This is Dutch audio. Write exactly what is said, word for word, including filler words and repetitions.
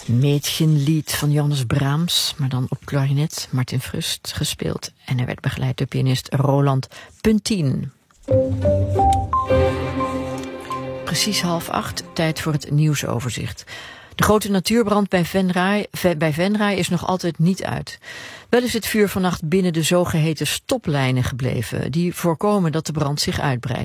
Mädchenlied van Johannes Brahms, maar dan op klarinet, Martin Frust gespeeld. En hij werd begeleid door pianist Roland Puntien. Precies half acht, tijd voor het nieuwsoverzicht. De grote natuurbrand bij Venray, bij Venray is nog altijd niet uit. Wel is het vuur vannacht binnen de zogeheten stoplijnen gebleven, die voorkomen dat de brand zich uitbreidt.